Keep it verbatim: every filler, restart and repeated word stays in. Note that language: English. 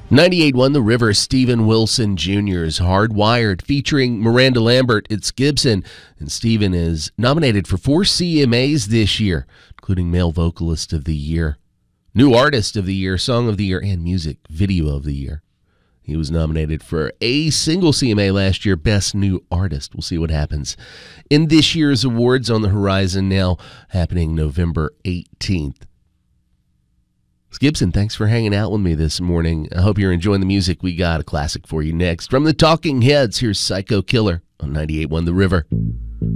ninety-eight point one The River, Steven Wilson Junior's Hardwired, featuring Miranda Lambert. It's Gibson, and Steven is nominated for four C M As this year, including Male Vocalist of the Year, New Artist of the Year, Song of the Year, and Music Video of the Year. He was nominated for a single C M A last year, Best New Artist. We'll see what happens in this year's awards on the horizon now, happening November eighteenth. It's Gibson, thanks for hanging out with me this morning. I hope you're enjoying the music. We got a classic for you next. From the Talking Heads, here's Psycho Killer on ninety-eight point one The River.